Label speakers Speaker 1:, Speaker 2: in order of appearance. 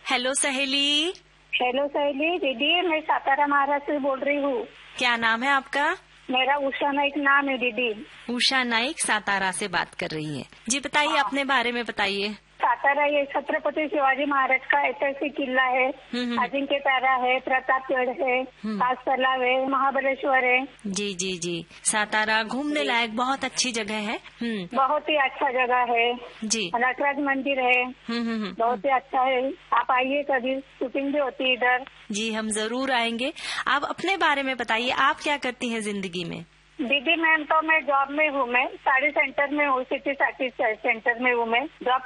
Speaker 1: Hello सहेली।
Speaker 2: Hello सहेली दीदी, मैं सातारा महाराष्ट्र से बोल रही हूँ।
Speaker 1: क्या नाम है आपका?
Speaker 2: मेरा उषा नाइक नाम है दीदी।
Speaker 1: उषा नाइक सातारा से बात कर रही है जी। बताइए, अपने बारे में बताइए।
Speaker 2: सातारा ये छत्रपति शिवाजी महाराज का ऐतिहासिक किला है। अजिंक्य तारा है, प्रतापगढ़ है, कास तालाब है, महाबलेश्वर है।
Speaker 1: जी जी जी, सातारा घूमने लायक बहुत अच्छी जगह है।
Speaker 2: बहुत ही अच्छा जगह है
Speaker 1: जी।
Speaker 2: नटराज मंदिर है। बहुत ही अच्छा है, आप आइए, कभी शूटिंग भी होती है इधर।
Speaker 1: जी, हम जरूर आएंगे। आप अपने बारे में बताइए, आप क्या करती हैं जिंदगी में?
Speaker 2: दीदी मैं जॉब में हूँ। मैं साड़ी सेंटर में हूँ, सिटी साड़ी सेंटर में हूँ मैं जॉब